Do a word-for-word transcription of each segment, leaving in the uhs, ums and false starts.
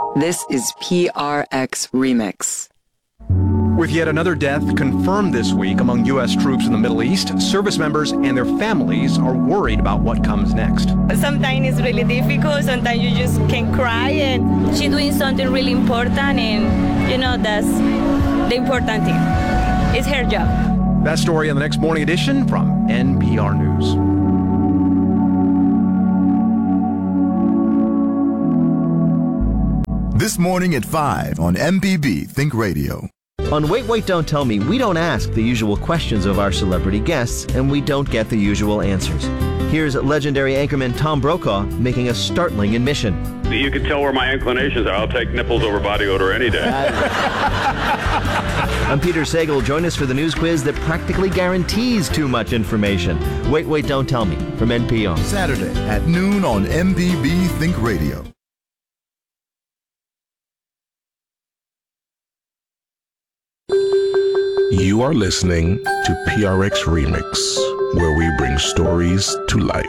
This is P R X Remix. With yet another death confirmed this week among U S troops in the Middle East, service members and their families are worried about what comes next. Sometimes it's really difficult. Sometimes you just can cry, and she's doing something really important, and you know that's the important thing. It's her job. That story in the next morning edition from N P R News. This morning at five on M P B Think Radio. On Wait, Wait, Don't Tell Me, we don't ask the usual questions of our celebrity guests, and we don't get the usual answers. Here's legendary anchorman Tom Brokaw making a startling admission. You can tell where my inclinations are. I'll take nipples over body odor any day. I'm Peter Sagal. Join us for the news quiz that practically guarantees too much information. Wait, Wait, Don't Tell Me from N P R. Saturday at noon on M P B Think Radio. You are listening to P R X Remix, where we bring stories to life.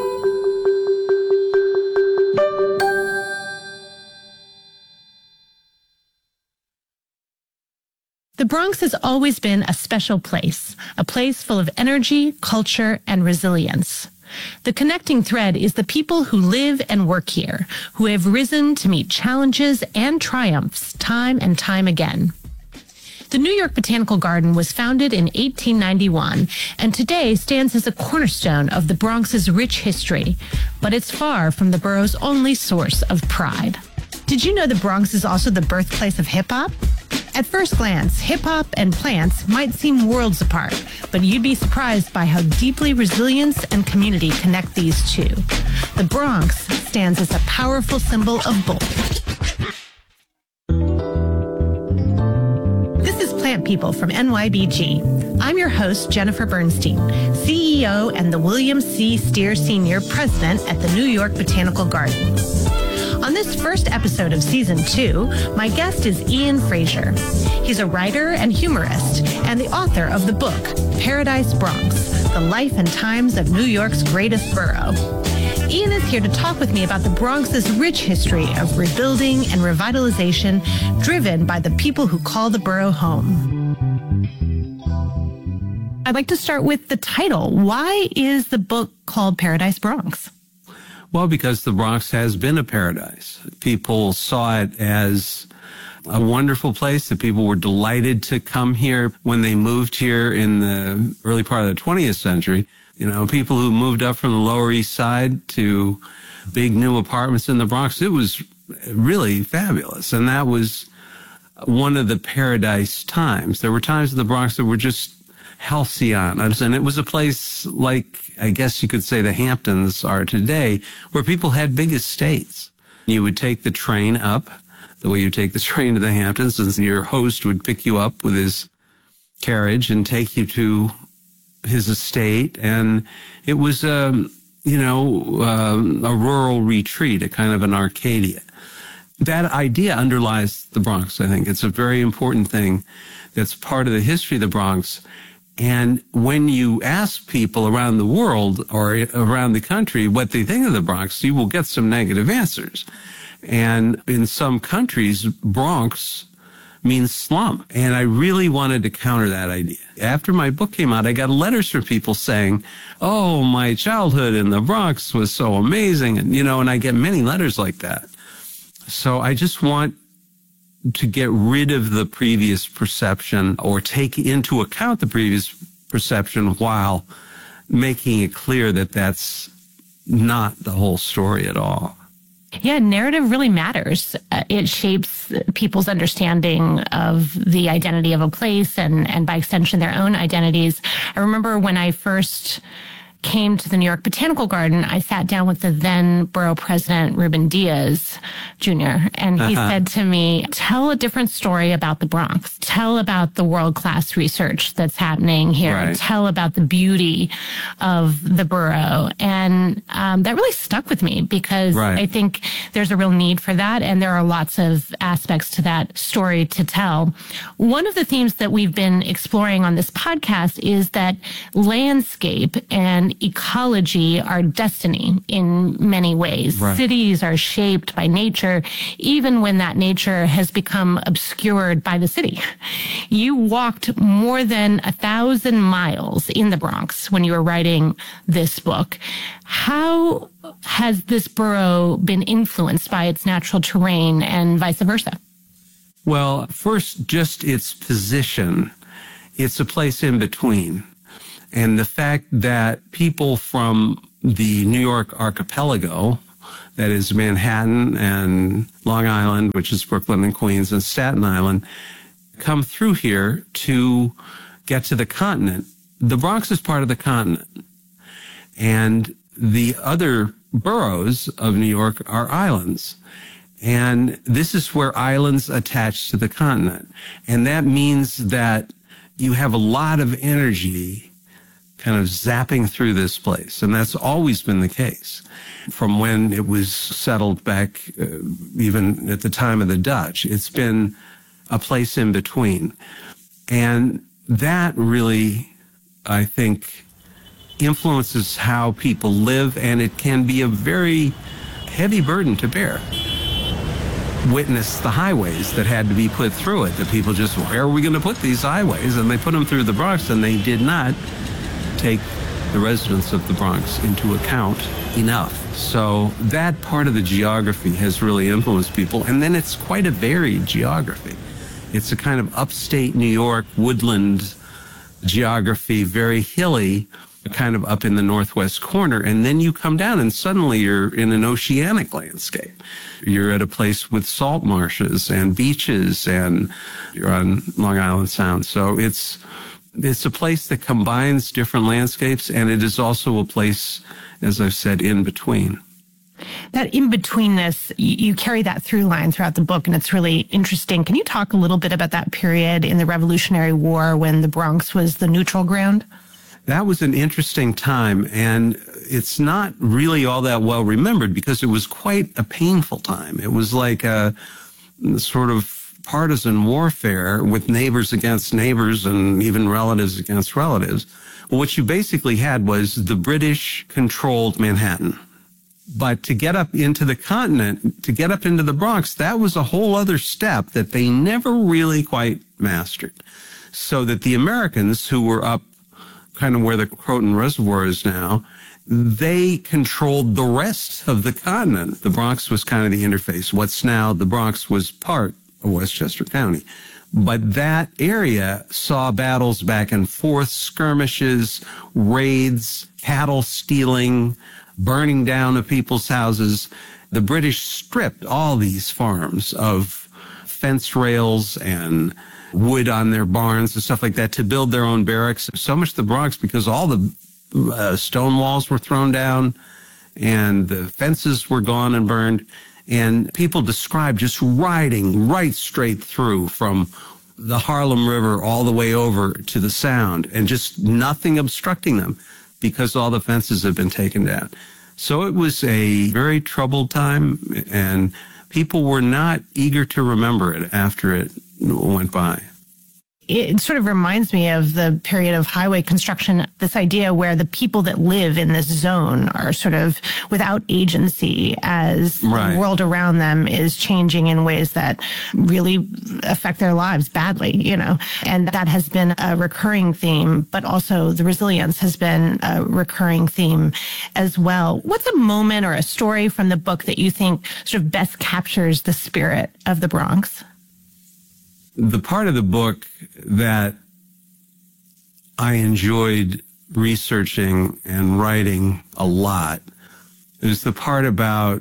The Bronx has always been a special place, a place full of energy, culture, and resilience. The connecting thread is the people who live and work here, who have risen to meet challenges and triumphs time and time again. The New York Botanical Garden was founded in eighteen ninety-one and today stands as a cornerstone of the Bronx's rich history, but it's far from the borough's only source of pride. Did you know the Bronx is also the birthplace of hip-hop? At first glance, hip-hop and plants might seem worlds apart, but you'd be surprised by how deeply resilience and community connect these two. The Bronx stands as a powerful symbol of both. Plant People from N Y B G. I'm your host, Jennifer Bernstein, C E O and the William C. Steer Senior President at the New York Botanical Garden. On this first episode of season two, my guest is Ian Frazier. He's a writer and humorist and the author of the book, Paradise Bronx, The Life and Times of New York's Greatest Borough. Ian is here to talk with me about the Bronx's rich history of rebuilding and revitalization driven by the people who call the borough home. I'd like to start with the title. Why is the book called Paradise Bronx? Well, because the Bronx has been a paradise. People saw it as a wonderful place that people were delighted to come here when they moved here in the early part of the twentieth century. You know, people who moved up from the Lower East Side to big new apartments in the Bronx, it was really fabulous. And that was one of the paradise times. There were times in the Bronx that were just halcyon. And it was a place like, I guess you could say the Hamptons are today, where people had big estates. You would take the train up the way you take the train to the Hamptons, and your host would pick you up with his carriage and take you to his estate, and it was, um, you know, um, a rural retreat, a kind of an Arcadia. That idea underlies the Bronx, I think. It's a very important thing that's part of the history of the Bronx. And when you ask people around the world or around the country what they think of the Bronx, you will get some negative answers. And in some countries, Bronx means slum. And I really wanted to counter that idea. After my book came out, I got letters from people saying, oh, my childhood in the Bronx was so amazing. And, you know, and I get many letters like that. So I just want to get rid of the previous perception or take into account the previous perception while making it clear that that's not the whole story at all. Yeah, narrative really matters. Uh, it shapes people's understanding of the identity of a place and, and by extension, their own identities. I remember when I first came to the New York Botanical Garden, I sat down with the then borough president, Ruben Diaz Junior, and he uh-huh. said to me, tell a different story about the Bronx. Tell about the world-class research that's happening here. Right. Tell about the beauty of the borough. And um, that really stuck with me because right. I think there's a real need for that, and there are lots of aspects to that story to tell. One of the themes that we've been exploring on this podcast is that landscape and and ecology are destiny in many ways. Right. Cities are shaped by nature, even when that nature has become obscured by the city. You walked more than a thousand miles in the Bronx when you were writing this book. How has this borough been influenced by its natural terrain and vice versa? Well, first, just its position. It's a place in between. And the fact that people from the New York archipelago, that is Manhattan and Long Island, which is Brooklyn and Queens, and Staten Island, come through here to get to the continent. The Bronx is part of the continent. And the other boroughs of New York are islands. And this is where islands attach to the continent. And that means that you have a lot of energy kind of zapping through this place. And that's always been the case from when it was settled back, uh, even at the time of the Dutch. It's been a place in between. And that really, I think, influences how people live, and it can be a very heavy burden to bear. Witness the highways that had to be put through it. The people just, where are we going to put these highways? And they put them through the Bronx, and they did not take the residents of the Bronx into account enough. So that part of the geography has really influenced people. And then it's quite a varied geography. It's a kind of upstate New York woodland geography, very hilly, kind of up in the northwest corner. And then you come down and suddenly you're in an oceanic landscape. You're at a place with salt marshes and beaches, and you're on Long Island Sound. So it's it's a place that combines different landscapes, and it is also a place, as I've said, in between. That in-betweenness, you carry that through line throughout the book, and it's really interesting. Can you talk a little bit about that period in the Revolutionary War when the Bronx was the neutral ground? That was an interesting time, and it's not really all that well remembered because it was quite a painful time. It was like a sort of partisan warfare with neighbors against neighbors and even relatives against relatives. Well, what you basically had was the British controlled Manhattan. But to get up into the continent, to get up into the Bronx, that was a whole other step that they never really quite mastered. So that the Americans who were up kind of where the Croton Reservoir is now, they controlled the rest of the continent. The Bronx was kind of the interface. What's now the Bronx was part of Westchester County. But that area saw battles back and forth, skirmishes, raids, cattle stealing, burning down of people's houses. The British stripped all these farms of fence rails and wood on their barns and stuff like that to build their own barracks. So much the Bronx because all the uh, stone walls were thrown down and the fences were gone and burned. And people describe just riding right straight through from the Harlem River all the way over to the Sound and just nothing obstructing them because all the fences had been taken down. So it was a very troubled time, and people were not eager to remember it after it went by. It sort of reminds me of the period of highway construction, this idea where the people that live in this zone are sort of without agency as right. the world around them is changing in ways that really affect their lives badly, you know. And that has been a recurring theme, but also the resilience has been a recurring theme as well. What's a moment or a story from the book that you think sort of best captures the spirit of the Bronx? The part of the book that I enjoyed researching and writing a lot is the part about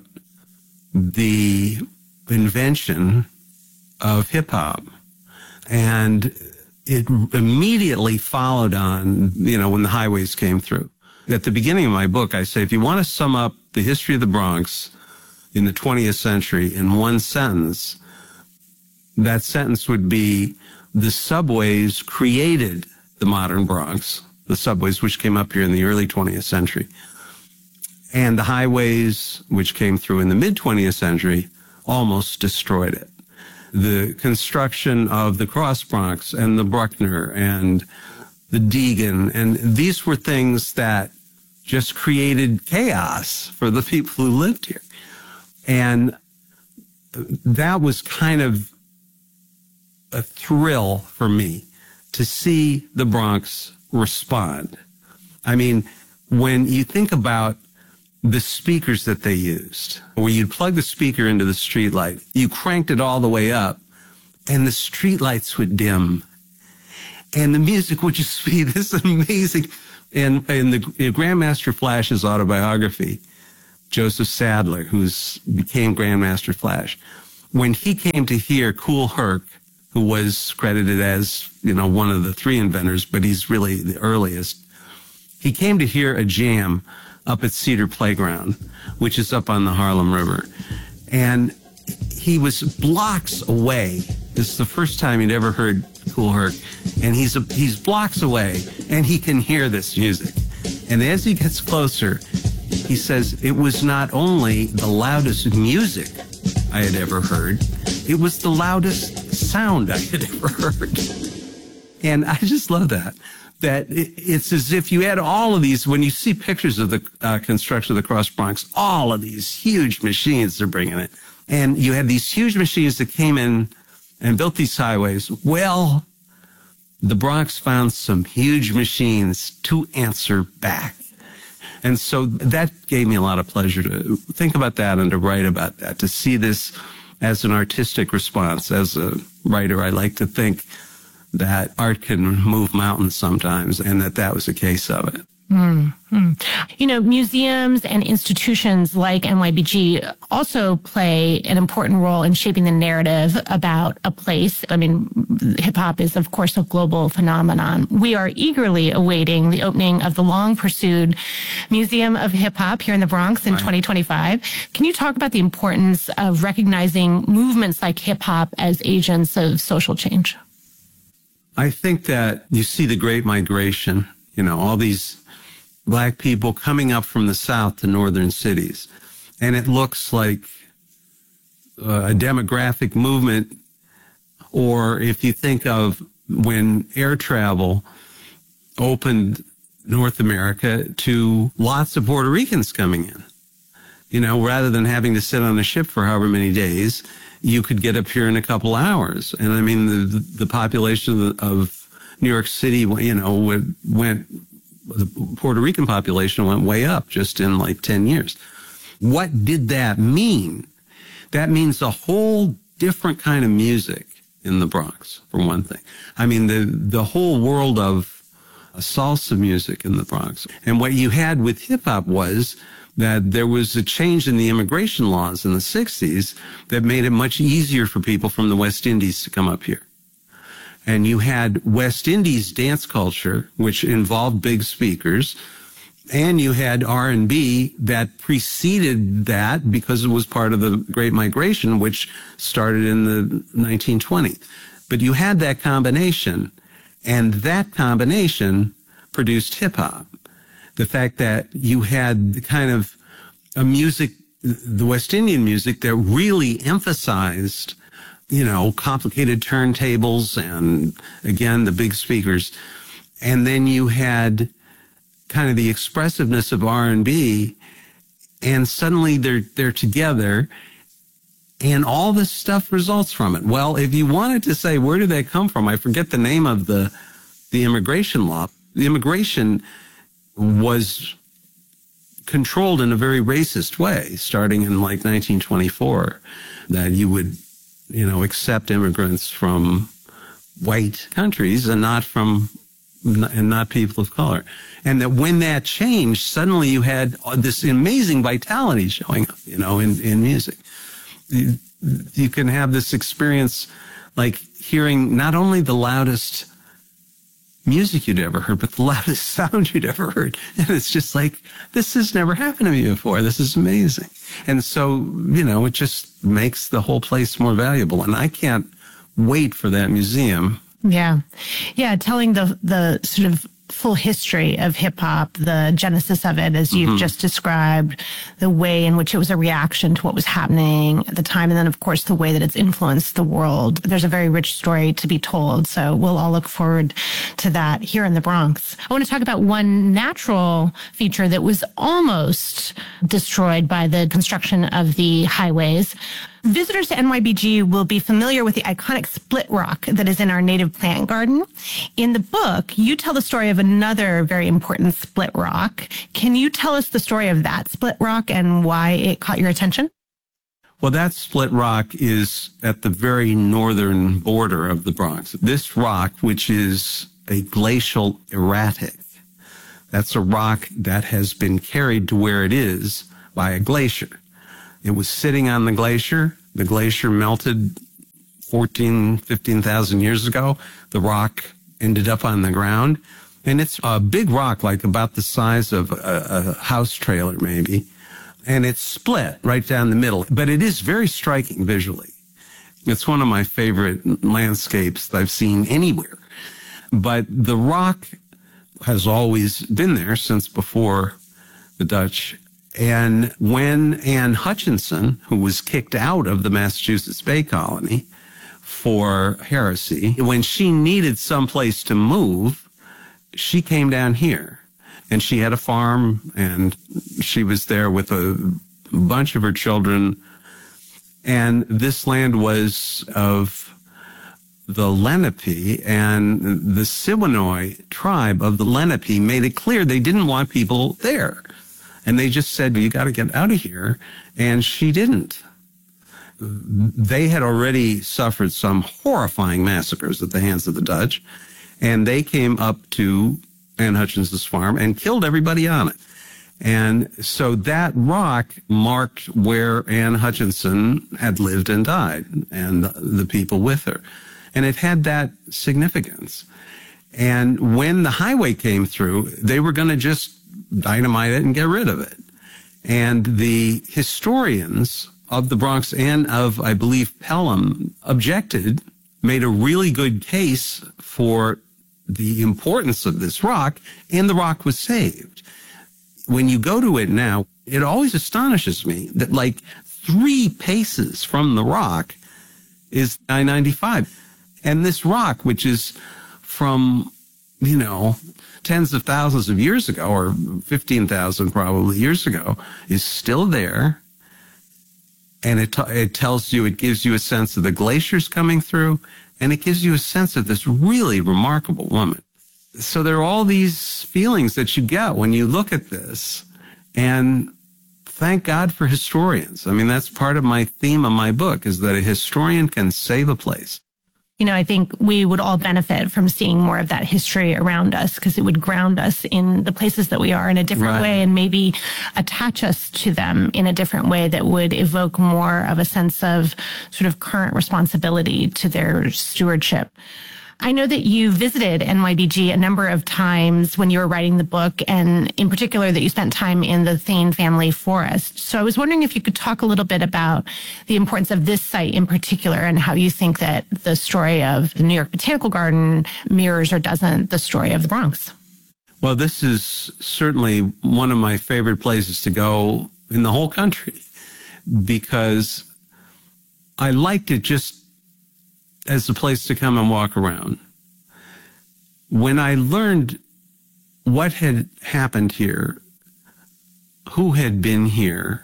the invention of hip-hop. And it immediately followed on, you know, when the highways came through. At the beginning of my book, I say, if you want to sum up the history of the Bronx in the twentieth century in one sentence, that sentence would be, the subways created the modern Bronx, the subways which came up here in the early twentieth century. And the highways, which came through in the mid-twentieth century, almost destroyed it. The construction of the Cross Bronx and the Bruckner and the Deegan, and these were things that just created chaos for the people who lived here. And that was kind of a thrill for me to see the Bronx respond. I mean, when you think about the speakers that they used, where you'd plug the speaker into the streetlight, you cranked it all the way up, and the streetlights would dim, and the music would just be this amazing. And in the in Grandmaster Flash's autobiography, Joseph Sadler, who's became Grandmaster Flash, when he came to hear Kool Herc, who was credited as, you know, one of the three inventors, but he's really the earliest, he came to hear a jam up at Cedar Playground, which is up on the Harlem River. And he was blocks away. This is the first time he'd ever heard Kool Herc. And he's, a, he's blocks away, and he can hear this music. And as he gets closer, he says, it was not only the loudest music I had ever heard, it was the loudest sound I had ever heard. And I just love that. That it's as if you had all of these, when you see pictures of the uh, construction of the Cross Bronx, all of these huge machines they're bringing it. And you had these huge machines that came in and built these highways. Well, the Bronx found some huge machines to answer back. And so that gave me a lot of pleasure to think about that and to write about that, to see this as an artistic response. As a writer, I like to think that art can move mountains sometimes, and that that was a case of it. Mm-hmm. You know, museums and institutions like N Y B G also play an important role in shaping the narrative about a place. I mean, hip-hop is, of course, a global phenomenon. We are eagerly awaiting the opening of the long-pursued Museum of Hip-Hop here in the Bronx in right. twenty twenty-five. Can you talk about the importance of recognizing movements like hip-hop as agents of social change? I think that you see the Great Migration, you know, all these Black people coming up from the South to northern cities. And it looks like a demographic movement. Or if you think of when air travel opened North America to lots of Puerto Ricans coming in, you know, rather than having to sit on a ship for however many days, you could get up here in a couple hours. And I mean, the, the population of, of New York City, you know, went, went the Puerto Rican population went way up just in like ten years. What did that mean? That means a whole different kind of music in the Bronx, for one thing. I mean, the, the whole world of salsa music in the Bronx. And what you had with hip-hop was that there was a change in the immigration laws in the sixties that made it much easier for people from the West Indies to come up here. And you had West Indies dance culture, which involved big speakers, and you had R and B that preceded that because it was part of the Great Migration, which started in the nineteen twenties. But you had that combination, and that combination produced hip-hop. The fact that you had the kind of a music, the West Indian music, that really emphasized, you know, complicated turntables and, again, the big speakers. And then you had kind of the expressiveness of R and B, and suddenly they're they're together, and all this stuff results from it. Well, if you wanted to say, where did that come from? I forget the name of the the immigration law. The immigration was controlled in a very racist way, starting in like nineteen twenty-four, that you would, you know, accept immigrants from white countries and not from, and not people of color. And that when that changed, suddenly you had this amazing vitality showing up, you know, in, in music. You, you can have this experience like hearing not only the loudest music you'd ever heard, but the loudest sound you'd ever heard. And it's just like, this has never happened to me before. This is amazing. And so, you know, it just makes the whole place more valuable. And I can't wait for that museum. Yeah. Yeah. Telling the, the sort of full history of hip hop, the genesis of it, as you've mm-hmm. just described, the way in which it was a reaction to what was happening at the time, and then, of course, the way that it's influenced the world. There's a very rich story to be told, so we'll all look forward to that here in the Bronx. I want to talk about one natural feature that was almost destroyed by the construction of the highways. Visitors to N Y B G will be familiar with the iconic split rock that is in our native plant garden. In the book, you tell the story of another very important split rock. Can you tell us the story of that split rock and why it caught your attention? Well, that split rock is at the very northern border of the Bronx. This rock, which is a glacial erratic, that's a rock that has been carried to where it is by a glacier. It was sitting on the glacier. The glacier melted fourteen, fifteen thousand years ago. The rock ended up on the ground. And it's a big rock, like about the size of a, a house trailer, maybe. And it's split right down the middle. But it is very striking visually. It's one of my favorite landscapes that I've seen anywhere. But the rock has always been there since before the Dutch. And when Anne Hutchinson, who was kicked out of the Massachusetts Bay Colony for heresy, when she needed someplace to move, she came down here. And she had a farm, and she was there with a bunch of her children. And this land was of the Lenape, and the Siwanoy tribe of the Lenape made it clear they didn't want people there. And they just said, you got to get out of here. And she didn't. They had already suffered some horrifying massacres at the hands of the Dutch. And they came up to Anne Hutchinson's farm and killed everybody on it. And so that rock marked where Anne Hutchinson had lived and died, and the people with her. And it had that significance. And when the highway came through, they were going to just dynamite it and get rid of it. And the historians of the Bronx and of, I believe, Pelham objected, made a really good case for the importance of this rock, and the rock was saved. When you go to it now, it always astonishes me that like three paces from the rock is I ninety-five. And this rock, which is from, you know, tens of thousands of years ago, or fifteen thousand probably years ago, is still there. And it, it tells you, it gives you a sense of the glaciers coming through, and it gives you a sense of this really remarkable woman. So there are all these feelings that you get when you look at this, and thank God for historians. I mean, that's part of my theme of my book, is that a historian can save a place. You know, I think we would all benefit from seeing more of that history around us, because it would ground us in the places that we are in a different right. way, and maybe attach us to them in a different way that would evoke more of a sense of sort of current responsibility to their stewardship. I know that you visited N Y B G a number of times when you were writing the book, and in particular that you spent time in the Thane family forest. So I was wondering if you could talk a little bit about the importance of this site in particular, and how you think that the story of the New York Botanical Garden mirrors or doesn't the story of the Bronx. Well, this is certainly one of my favorite places to go in the whole country, because I liked it just as a place to come and walk around. When I learned what had happened here, who had been here,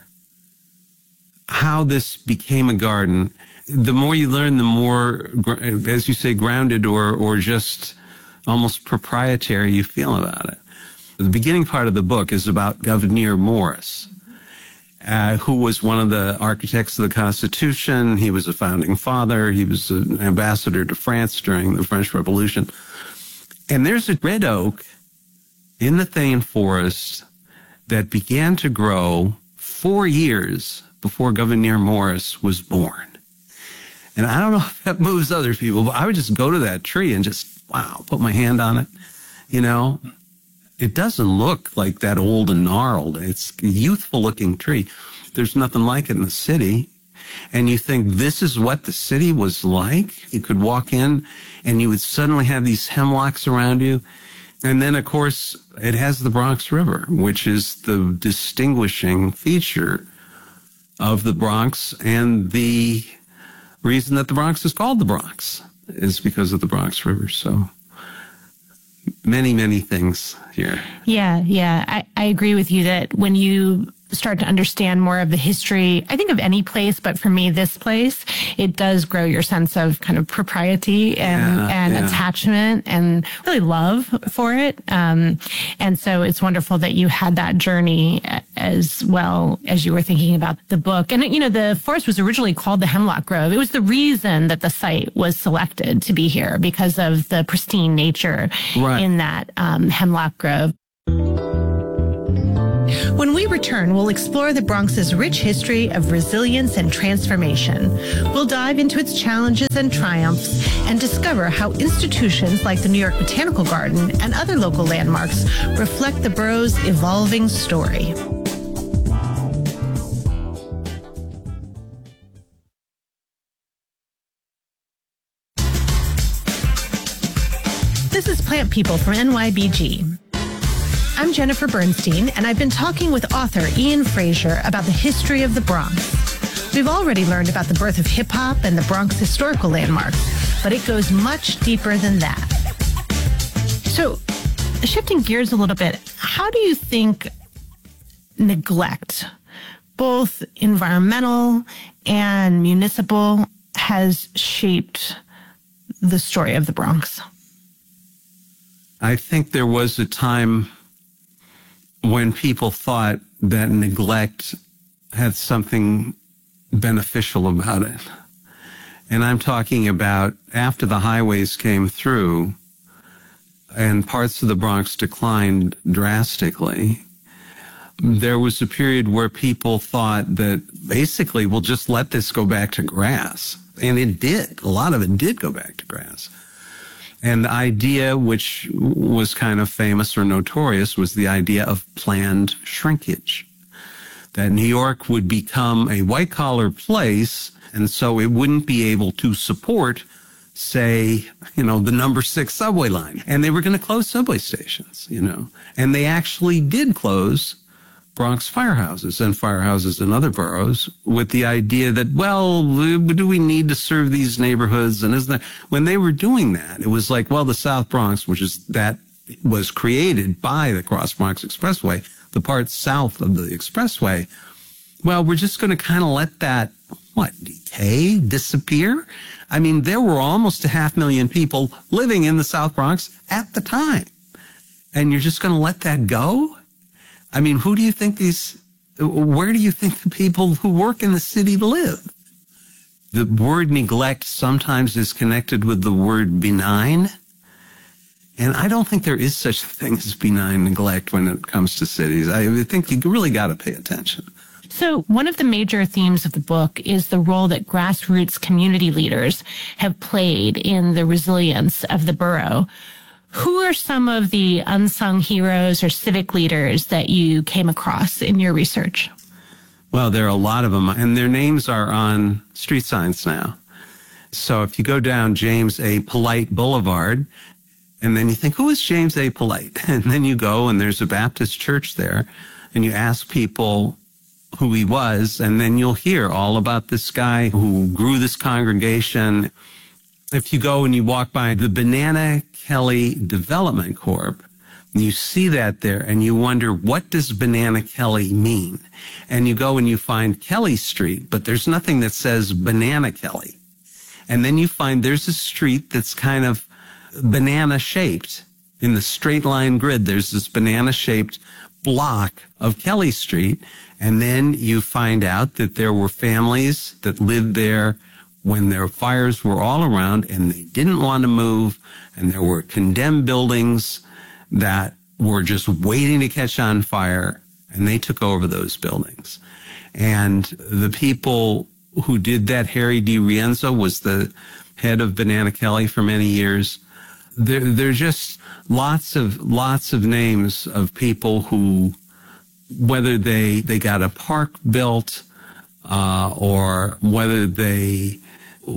how this became a garden, the more you learn, the more, as you say, grounded or, or just almost proprietary you feel about it. The beginning part of the book is about Gouverneur Morris, Uh, who was one of the architects of the Constitution. He was a founding father. He was an ambassador to France during the French Revolution. And there's a red oak in the Thane Forest that began to grow four years before Gouverneur Morris was born. And I don't know if that moves other people, but I would just go to that tree and just, wow, put my hand on it, you know. It doesn't look like that old and gnarled. It's a youthful-looking tree. There's nothing like it in the city. And you think, this is what the city was like? You could walk in, and you would suddenly have these hemlocks around you. And then, of course, it has the Bronx River, which is the distinguishing feature of the Bronx. And the reason that the Bronx is called the Bronx is because of the Bronx River. So many, many things here. Yeah, yeah. I, I agree with you that when you start to understand more of the history, I think of any place, but for me, this place, it does grow your sense of kind of propriety and, Yeah, and yeah. attachment and really love for it. Um, and so it's wonderful that you had that journey as well as you were thinking about the book. And, you know, the forest was originally called the Hemlock Grove. It was the reason that the site was selected to be here because of the pristine nature Right. in that um, Hemlock Grove. When we return, we'll explore the Bronx's rich history of resilience and transformation. We'll dive into its challenges and triumphs and discover how institutions like the New York Botanical Garden and other local landmarks reflect the borough's evolving story. This is Plant People from N Y B G. I'm Jennifer Bernstein, and I've been talking with author Ian Frazier about the history of the Bronx. We've already learned about the birth of hip-hop and the Bronx historical landmarks, but it goes much deeper than that. So, shifting gears a little bit, how do you think neglect, both environmental and municipal, has shaped the story of the Bronx? I think there was a time when people thought that neglect had something beneficial about it. And I'm talking about after the highways came through and parts of the Bronx declined drastically, there was a period where people thought that basically we'll just let this go back to grass. And it did. A lot of it did go back to grass. And the idea, which was kind of famous or notorious, was the idea of planned shrinkage. That New York would become a white-collar place, and so it wouldn't be able to support, say, you know, the number six subway line. And they were going to close subway stations, you know. And they actually did close Bronx firehouses and firehouses in other boroughs with the idea that, well, do we need to serve these neighborhoods? And isn't that, when they were doing that, it was like, well, the South Bronx, which is that was created by the Cross Bronx Expressway, the part south of the expressway. Well, we're just going to kind of let that, what, decay, disappear? I mean, there were almost a half million people living in the South Bronx at the time. And you're just going to let that go? I mean, who do you think these, where do you think the people who work in the city live? The word neglect sometimes is connected with the word benign. And I don't think there is such a thing as benign neglect when it comes to cities. I think you really got to pay attention. So one of the major themes of the book is the role that grassroots community leaders have played in the resilience of the borough. Who are some of the unsung heroes or civic leaders that you came across in your research? Well, there are a lot of them, and their names are on street signs now. So if you go down James A. Polite Boulevard, and then you think, who is James A. Polite? And then you go, and there's a Baptist church there, and you ask people who he was, and then you'll hear all about this guy who grew this congregation. If you go and you walk by the Banana Kelly Development Corp, you see that there and you wonder, what does Banana Kelly mean? And you go and you find Kelly Street, but there's nothing that says Banana Kelly. And then you find there's a street that's kind of banana shaped. In the straight line grid, there's this banana shaped block of Kelly Street. And then you find out that there were families that lived there when their fires were all around and they didn't want to move, and there were condemned buildings that were just waiting to catch on fire, and they took over those buildings. And the people who did that, Harry D. Rienzo was the head of Banana Kelly for many years. There, there's just lots of lots of names of people who, whether they, they got a park built uh, or whether they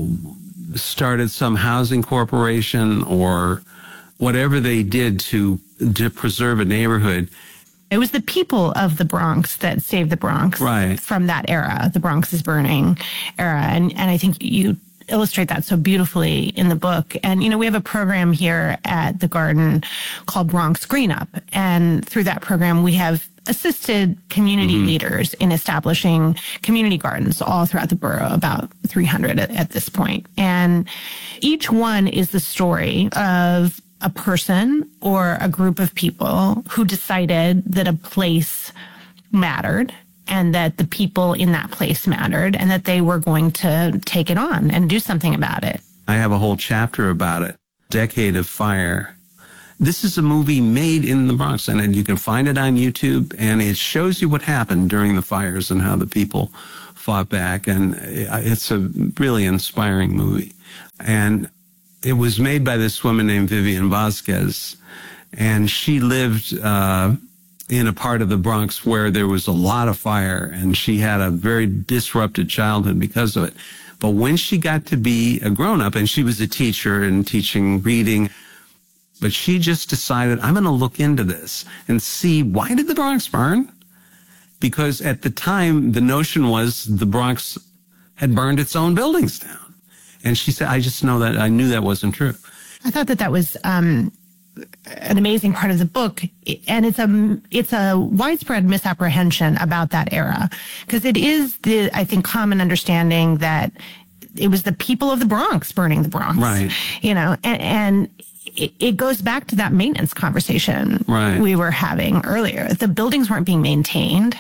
started some housing corporation or whatever they did to to preserve a neighborhood. It was the people of the Bronx that saved the Bronx right. from that era, the Bronx is Burning era. And, and I think you illustrate that so beautifully in the book. And, you know, we have a program here at the Garden called Bronx Green Up. And through that program, we have assisted community mm-hmm. leaders in establishing community gardens all throughout the borough, about three hundred at, at this point. And each one is the story of a person or a group of people who decided that a place mattered and that the people in that place mattered and that they were going to take it on and do something about it. I have a whole chapter about it, Decade of Fire. This is a movie made in the Bronx, and you can find it on YouTube, and it shows you what happened during the fires and how the people fought back, and it's a really inspiring movie. And it was made by this woman named Vivian Vasquez, and she lived uh, in a part of the Bronx where there was a lot of fire, and she had a very disrupted childhood because of it. But when she got to be a grown-up, and she was a teacher and teaching reading, but she just decided, I'm going to look into this and see, why did the Bronx burn? Because at the time, the notion was the Bronx had burned its own buildings down. And she said, I just know that, I knew that wasn't true. I thought that that was um, an amazing part of the book. And it's a, it's a widespread misapprehension about that era. Because it is the, I think, common understanding that it was the people of the Bronx burning the Bronx. Right. You know, and, and it, it goes back to that maintenance conversation right. we were having earlier. The buildings weren't being maintained,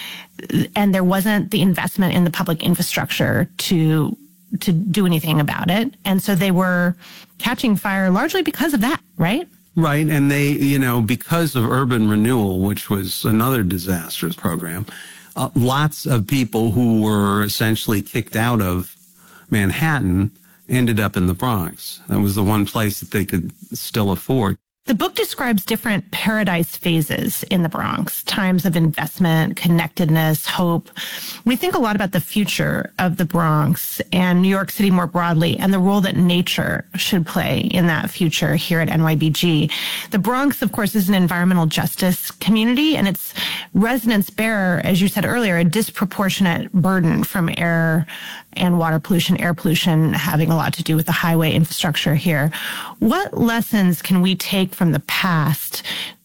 and there wasn't the investment in the public infrastructure to to do anything about it. And so they were catching fire largely because of that, right? Right. And they, you know, because of urban renewal, which was another disastrous program, uh, lots of people who were essentially kicked out of Manhattan ended up in the Bronx. That was the one place that they could still afford. The book describes different paradise phases in the Bronx, times of investment, connectedness, hope. We think a lot about the future of the Bronx and New York City more broadly, and the role that nature should play in that future here at N Y B G. The Bronx, of course, is an environmental justice community, and its residents bear, as you said earlier, a disproportionate burden from air and water pollution, air pollution, having a lot to do with the highway infrastructure here. What lessons can we take from the past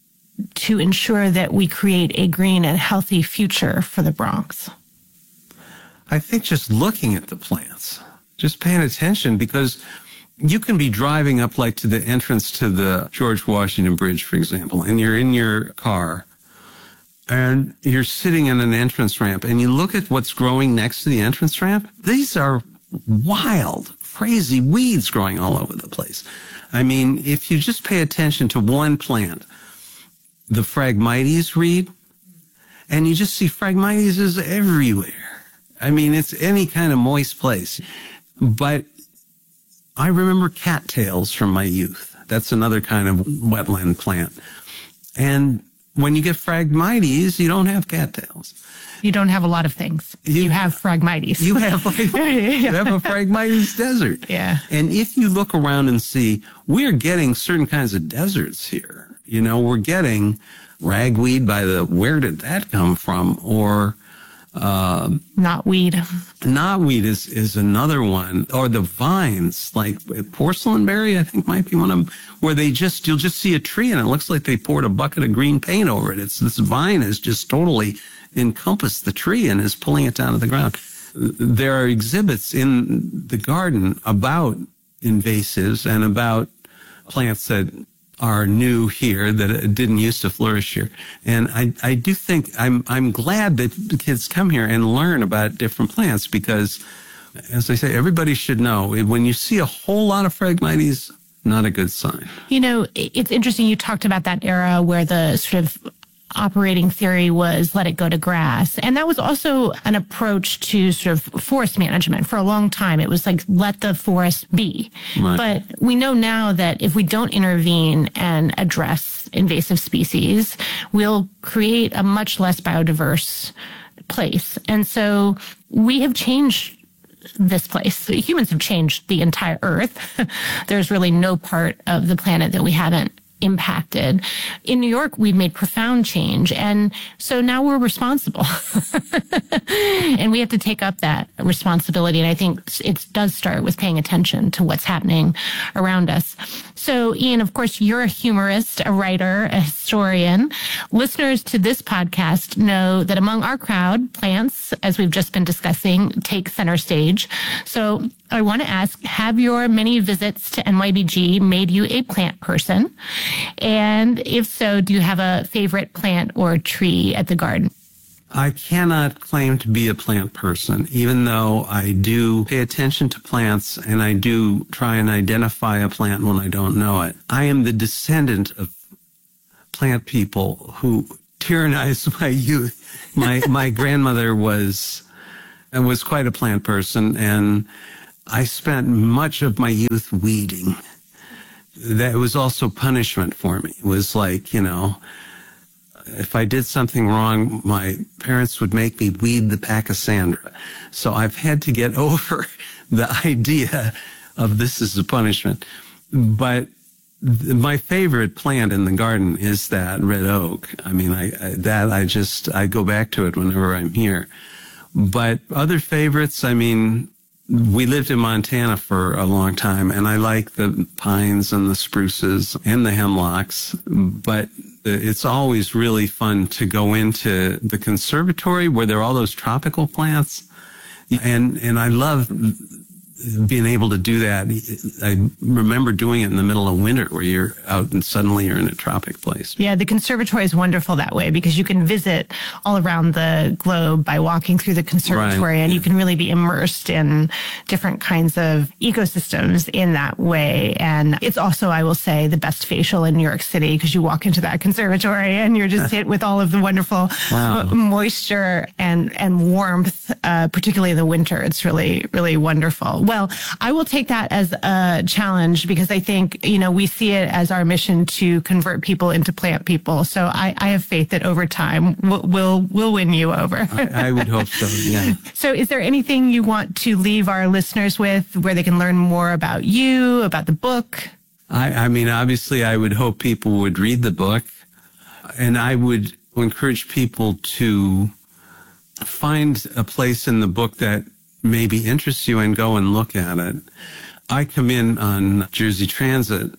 to ensure that we create a green and healthy future for the Bronx? I think just looking at the plants, just paying attention, because you can be driving up like to the entrance to the George Washington Bridge, for example, and you're in your car and you're sitting in an entrance ramp and you look at what's growing next to the entrance ramp. These are wild, crazy weeds growing all over the place. I mean, if you just pay attention to one plant, the Phragmites reed, and you just see Phragmites is everywhere. I mean, it's any kind of moist place. But I remember cattails from my youth. That's another kind of wetland plant. And when you get Phragmites, you don't have cattails. You don't have a lot of things. You, you have Phragmites. You have like, you have a Phragmites desert. Yeah. And if you look around and see, we're getting certain kinds of deserts here. You know, we're getting ragweed by the, where did that come from? Or uh, knotweed. Knotweed is, is another one. Or the vines, like porcelainberry, I think might be one of them, where they just, you'll just see a tree and it looks like they poured a bucket of green paint over it. It's, this vine is just totally encompassed the tree and is pulling it down to the ground. There are exhibits in the garden about invasives and about plants that are new here that didn't used to flourish here. And I, I do think I'm, I'm glad that the kids come here and learn about different plants because, as I say, everybody should know when you see a whole lot of Phragmites, not a good sign. You know, it's interesting. You talked about that era where the sort of operating theory was let it go to grass. And that was also an approach to sort of forest management. For a long time, it was like, let the forest be. Right. But we know now that if we don't intervene and address invasive species, we'll create a much less biodiverse place. And so we have changed this place. Humans have changed the entire Earth. There's really no part of the planet that we haven't impacted. In New York, we've made profound change. And so now we're responsible. And we have to take up that responsibility. And I think it does start with paying attention to what's happening around us. So, Ian, of course, you're a humorist, a writer, a historian. Listeners to this podcast know that among our crowd, plants, as we've just been discussing, take center stage. So I want to ask, have your many visits to N Y B G made you a plant person? And if so, do you have a favorite plant or tree at the garden? I cannot claim to be a plant person, even though I do pay attention to plants and I do try and identify a plant when I don't know it. I am the descendant of plant people who tyrannized my youth. My my grandmother was and was quite a plant person, and I spent much of my youth weeding. That was also punishment for me. It was like, you know, if I did something wrong, my parents would make me weed the Pachysandra. So I've had to get over the idea of this as a punishment. But th- my favorite plant in the garden is that red oak. I mean, I, I that I just, I go back to it whenever I'm here. But other favorites, I mean, we lived in Montana for a long time, and I like the pines and the spruces and the hemlocks, but it's always really fun to go into the conservatory where there are all those tropical plants. And, and I love being able to do that. I remember doing it in the middle of winter where you're out and suddenly you're in a tropic place. Yeah, the conservatory is wonderful that way because you can visit all around the globe by walking through the conservatory, right. And you can really be immersed in different kinds of ecosystems in that way. And it's also, I will say, the best facial in New York City because you walk into that conservatory and you're just hit with all of the wonderful wow. moisture and, and warmth, uh, particularly in the winter. It's really, really wonderful. Well, I will take that as a challenge because I think, you know, we see it as our mission to convert people into plant people. So I, I have faith that over time we'll, we'll, we'll win you over. I, I would hope so, yeah. So is there anything you want to leave our listeners with where they can learn more about you, about the book? I, I mean, obviously, I would hope people would read the book, and I would encourage people to find a place in the book that maybe interests you and go and look at it. I come in on Jersey Transit,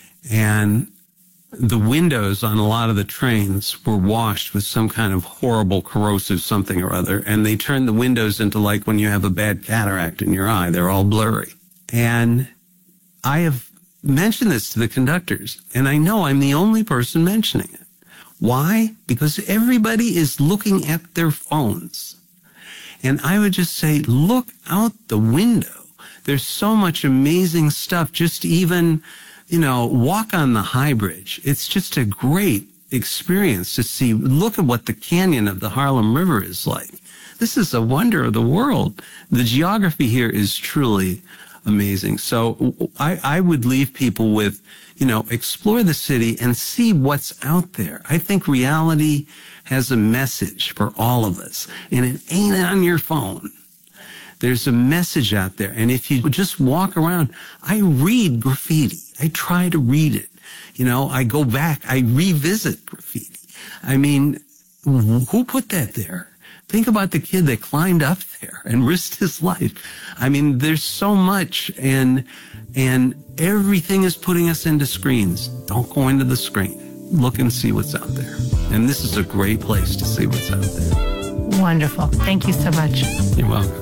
and the windows on a lot of the trains were washed with some kind of horrible corrosive something or other, and they turned the windows into like when you have a bad cataract in your eye. They're all blurry. And I have mentioned this to the conductors, and I know I'm the only person mentioning it. Why? Because everybody is looking at their phones. And I would just say, look out the window. There's so much amazing stuff. Just even, you know, walk on the High Bridge. It's just a great experience to see. Look at what the canyon of the Harlem River is like. This is a wonder of the world. The geography here is truly amazing. So I, I would leave people with, you know, explore the city and see what's out there. I think reality has a message for all of us, and it ain't on your phone. There's a message out there, and if you just walk around, I read graffiti. I try to read it. You know, I go back, I revisit graffiti. I mean, who put that there? Think about the kid that climbed up there and risked his life. I mean, there's so much, and and everything is putting us into screens. Don't go into the screen. Look and see what's out there. And this is a great place to see what's out there. Wonderful. Thank you so much. You're welcome.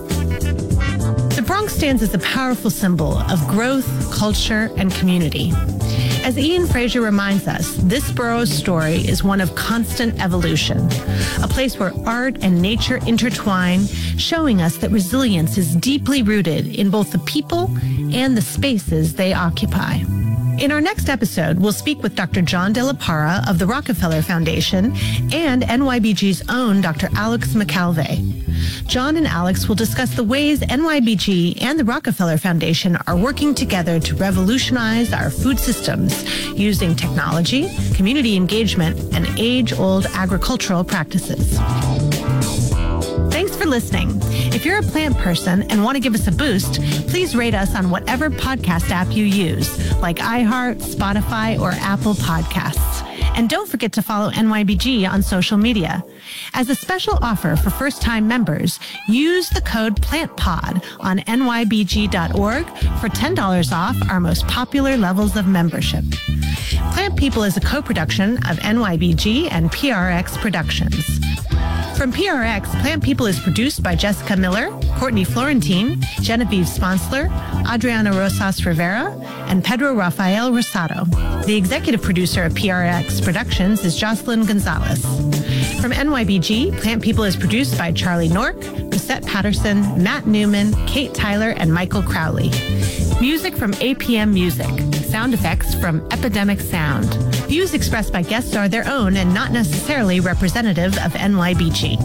The Bronx stands as a powerful symbol of growth, culture, and community. As Ian Fraser reminds us, this borough's story is one of constant evolution, a place where art and nature intertwine, showing us that resilience is deeply rooted in both the people and the spaces they occupy. In our next episode, we'll speak with Doctor John De La Parra of the Rockefeller Foundation and N Y B G's own Doctor Alex McAlvey. John and Alex will discuss the ways N Y B G and the Rockefeller Foundation are working together to revolutionize our food systems using technology, community engagement, and age-old agricultural practices. Thanks for for listening. If you're a plant person and want to give us a boost, please rate us on whatever podcast app you use, like iHeart, Spotify, or Apple Podcasts. And don't forget to follow N Y B G on social media. As a special offer for first-time members, use the code PLANTPOD on N Y B G dot org for ten dollars off our most popular levels of membership. Plant People is a co-production of N Y B G and P R X Productions. From P R X, Plant People is produced by Jessica Miller, Courtney Florentine, Genevieve Sponsler, Adriana Rosas Rivera, and Pedro Rafael Rosado. The executive producer of P R X Productions is Jocelyn Gonzalez. From N Y B G, Plant People is produced by Charlie Nork, Lisette Patterson, Matt Newman, Kate Tyler, and Michael Crowley. Music from A P M Music. Sound effects from Epidemic Sound. Views expressed by guests are their own and not necessarily representative of N Y B G.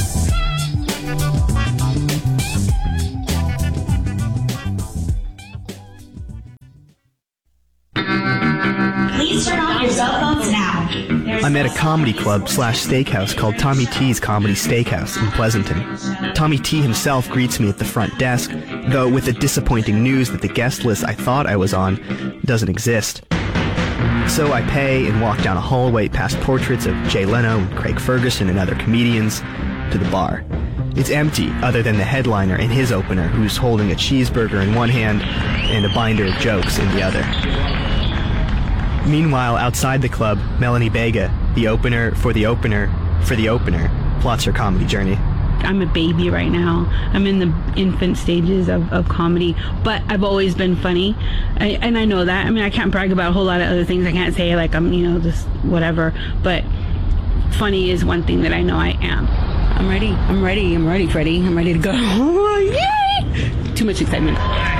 Please turn off your cell phones now. I'm at a comedy club slash steakhouse called Tommy T's Comedy Steakhouse in Pleasanton. Tommy T himself greets me at the front desk, though with the disappointing news that the guest list I thought I was on doesn't exist. So I pay and walk down a hallway past portraits of Jay Leno and Craig Ferguson and other comedians to the bar. It's empty other than the headliner and his opener, who's holding a cheeseburger in one hand and a binder of jokes in the other. Meanwhile, outside the club, Melanie Bega, the opener for the opener for the opener, plots her comedy journey. I'm a baby right now. I'm in the infant stages of, of comedy, but I've always been funny, I, and I know that. I mean, I can't brag about a whole lot of other things. I can't say, like, I'm, you know, just whatever, but funny is one thing that I know I am. I'm ready. I'm ready. I'm ready, Freddie. I'm ready to go. Yay! Too much excitement.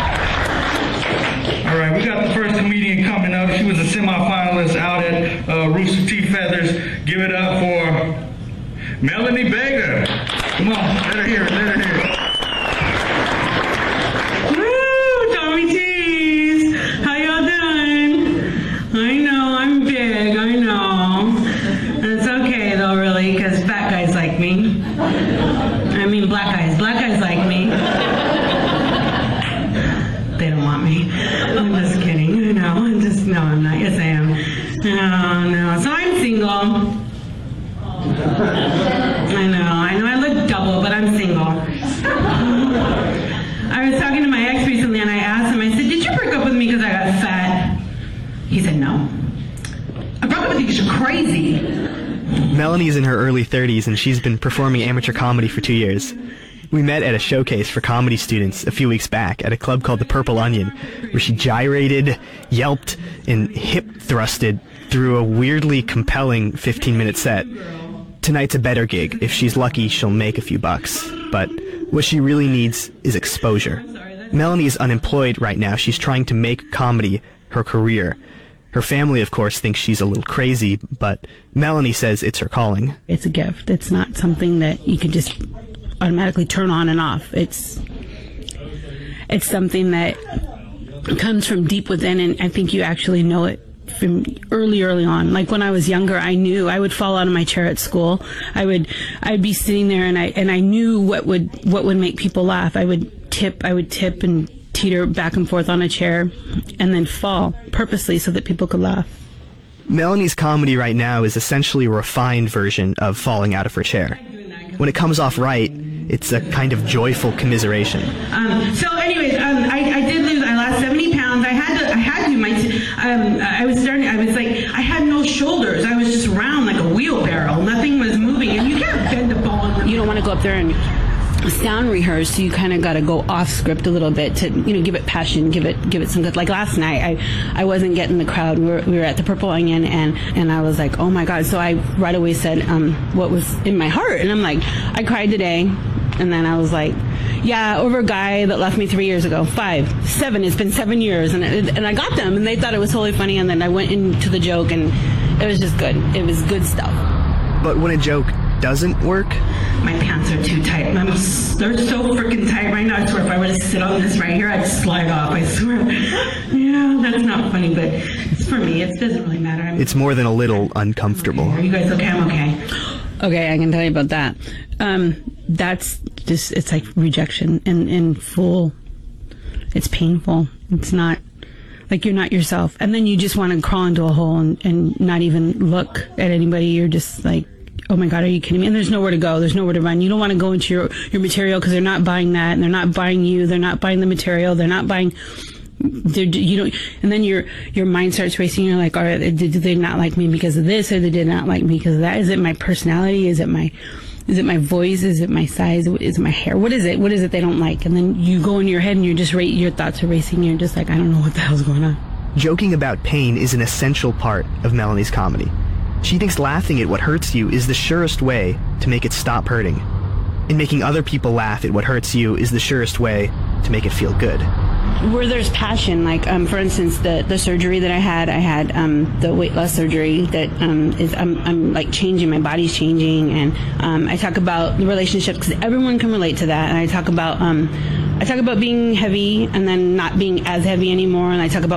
All right, we got the first comedian coming up. She was a semifinalist out at uh, Rooster Teeth Feathers. Give it up for Melanie Bega. Come on, let her hear it, let her hear it. Woo, Tommy T's. How y'all doing? I know, I'm big, I know. It's okay though, really, because fat guys like me. I mean, black guys. Black guys like me. They don't want me. I'm just kidding. No, I'm just, no, I'm not. Yes, I am. No, no. So I'm single. I know, I know I look double, but I'm single. I was talking to my ex recently and I asked him, I said, did you break up with me because I got fat? He said, no. I broke up with you because you're crazy. Melanie's in her early thirties and she's been performing amateur comedy for two years. We met at a showcase for comedy students a few weeks back at a club called the Purple Onion, where she gyrated, yelped, and hip-thrusted through a weirdly compelling fifteen-minute set. Tonight's a better gig. If she's lucky, she'll make a few bucks. But what she really needs is exposure. Melanie is unemployed right now. She's trying to make comedy her career. Her family, of course, thinks she's a little crazy, but Melanie says it's her calling. It's a gift. It's not something that you can just automatically turn on and off. It's it's something that comes from deep within, and I think you actually know it from early, early on. Like when I was younger, I knew I would fall out of my chair at school. I would, I'd be sitting there, and I and I knew what would what would make people laugh. I would tip, I would tip and teeter back and forth on a chair, and then fall purposely so that people could laugh. Melanie's comedy right now is essentially a refined version of falling out of her chair. When it comes off right, it's a kind of joyful commiseration. Um, so, anyways, um, I, I did lose. I lost seventy pounds. I had to. I had to. My. T- um, I was starting. I was like. I had no shoulders. I was just round like a wheelbarrow. Nothing was moving, and you can't bend the ball. You don't want to go up there and sound rehearse, so you kind of got to go off script a little bit to, you know, give it passion, give it give it some good. Like last night, I I wasn't getting the crowd. We were we were at the Purple Onion, and and I was like, oh my God. So I right away said um what was in my heart, and I'm like, I cried today, and then I was like, yeah, over a guy that left me three years ago, five, seven. It's been seven years, and and I got them, and they thought it was totally funny, and then I went into the joke, and it was just good. It was good stuff. But when a joke doesn't work, my pants are too tight. I'm, they're so freaking tight right now. I swear if I were to sit on this right here, I'd slide off. I swear. Yeah, that's not funny, but it's for me. It doesn't really matter. I'm it's more than a little uncomfortable. Are you guys okay? I'm okay. Okay, I can tell you about that. Um, that's just, it's like rejection and, and full, it's painful. It's not, like you're not yourself. And then you just want to crawl into a hole and, and not even look at anybody. You're just like, oh my God, are you kidding me? And there's nowhere to go. There's nowhere to run. You don't want to go into your, your material because they're not buying that, and they're not buying you. They're not buying the material. They're not buying, they're, you don't, and then your, your mind starts racing. You're like, all right, did, did they not like me because of this, or they did not like me because of that? Is it my personality? Is it my, is it my voice? Is it my size? Is it my hair? What is it? What is it they don't like? And then you go in your head and you're just, your thoughts are racing. You're just like, I don't know what the hell's going on. Joking about pain is an essential part of Melanie's comedy. She thinks laughing at what hurts you is the surest way to make it stop hurting. And making other people laugh at what hurts you is the surest way to make it feel good. Where there's passion, like um, for instance, the, the surgery that I had, I had um, the weight loss surgery that um, is, I'm, I'm like changing, my body's changing, and um, I talk about the relationships because everyone can relate to that, and I talk about um, I talk about being heavy and then not being as heavy anymore, and I talk about